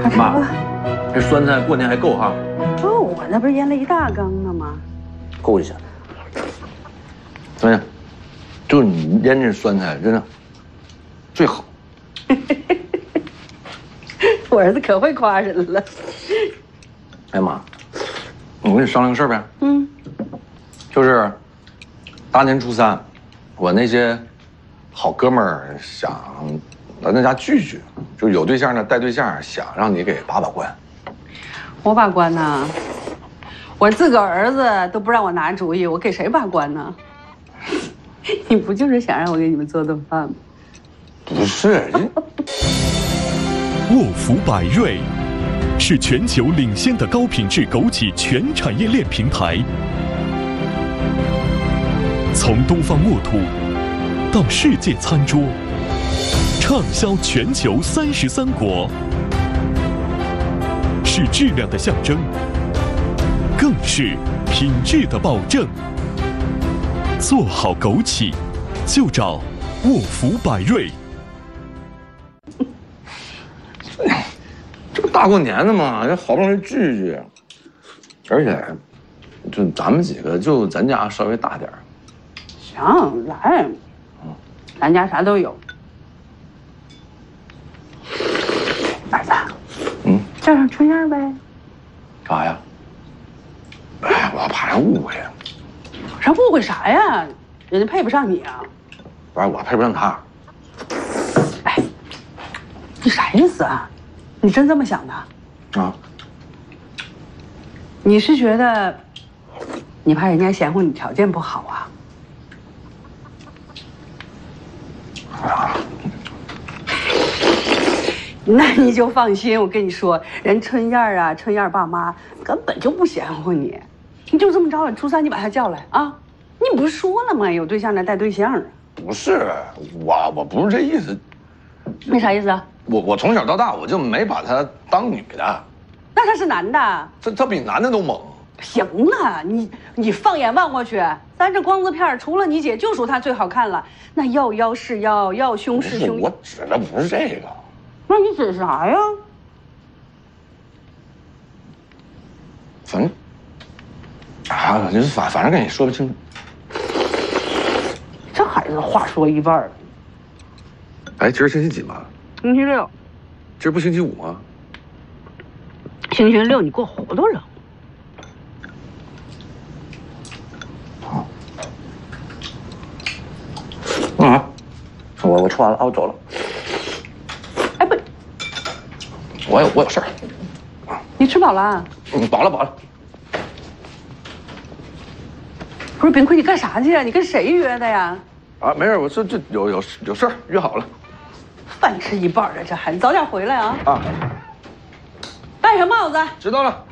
妈，这酸菜过年还够哈？ 够啊，那不是腌了一大缸呢吗？ 够一下。怎么样？就是你腌这酸菜真的最好。 我儿子可会夸人了。 哎妈，我跟你商量个事儿呗。就是大年初三，我那些好哥们儿想来咱家聚聚，就有对象的带对象，想让你给把关。 我把关呢？我自个儿子都不让我拿主意，我给谁把关呢？你不就是想让我给你们做顿饭吗？ 不是， 沃福百瑞是全球领先的高品质枸杞全产业链平台，从东方沃土到世界餐桌，畅销全球33国，是质量的象征，更是品质的保证。做好枸杞，就找沃福百瑞。 这不大过年的嘛，这好不容易聚聚，而且就咱们几个，就咱家稍微大点儿。 行，来，咱家啥都有。儿子，叫上春燕呗。 干啥呀？哎，我怕人误会呀。 这误会啥呀？人家配不上你啊！ 不是我配不上他。 哎，你啥意思啊？你真这么想的？ 啊？ 你是觉得你怕人家嫌乎你条件不好啊？那你就放心，我跟你说，人春燕啊，春燕爸妈根本就不嫌乎你。你就这么着了，初三你把他叫来啊！你不是说了吗？有对象的带对象啊。 不是，我不是这意思。 没啥意思啊？ 我从小到大我就没把她当女的。 那他是男的。 他比男的都猛。 行了，你放眼望过去，咱这光字片除了你姐就属她最好看了。那要腰是腰，要胸是胸。 我指的不是这个。 那你指啥呀？ 反正啊，就是反正跟你说不清楚。 这孩子话说一半。 哎，今儿星期几嘛？ 星期六。 今儿不星期五吗？ 星期六你过糊涂了。 我吃完了啊，我走了。 哎不， 我有事儿。 你吃饱了？ 饱了。 不是，炳坤，你干啥去啊？你跟谁约的呀？ 啊，没事，我这有事儿约好了。 饭吃一半了，这孩子早点回来啊！ 啊， 戴上帽子。 知道了。